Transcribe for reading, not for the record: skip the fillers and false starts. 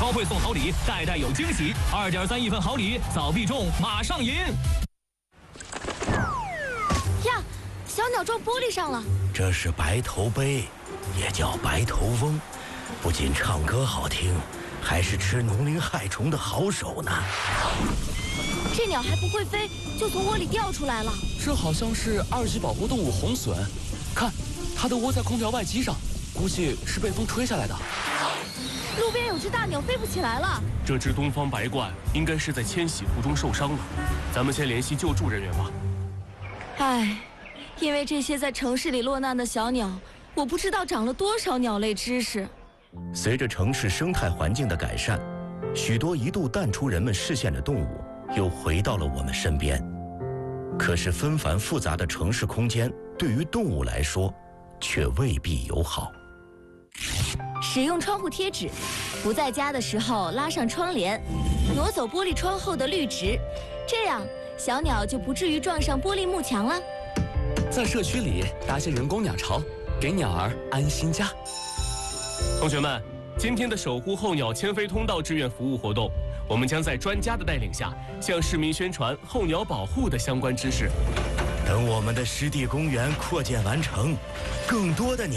超会送好礼，代代有惊喜。2.3亿份好礼，早必中，马上赢！ 呀，小鸟撞玻璃上了。 这是白头鹎，也叫白头翁，不仅唱歌好听，还是吃农林害虫的好手呢。 这鸟还不会飞，就从窝里掉出来了。 这好像是2级保护动物红隼，看，它都窝在空调外机上，估计是被风吹下来的。 路边有只大鸟飞不起来了。 这只东方白鹳应该是在迁徙途中受伤了，咱们先联系救助人员吧。 唉，因为这些在城市里落难的小鸟，我不知道长了多少鸟类知识。 随着城市生态环境的改善，许多一度淡出人们视线的动物又回到了我们身边。可是纷繁复杂的城市空间对于动物来说却未必友好。 使用窗户贴纸，不在家的时候拉上窗帘，挪走玻璃窗后的绿植，这样小鸟就不至于撞上玻璃幕墙了。 在社区里搭些人工鸟巢，给鸟儿安心家。 同学们，今天的守护候鸟迁飞通道志愿服务活动，我们将在专家的带领下，向市民宣传候鸟保护的相关知识。 等我们的湿地公园扩建完成，更多的鸟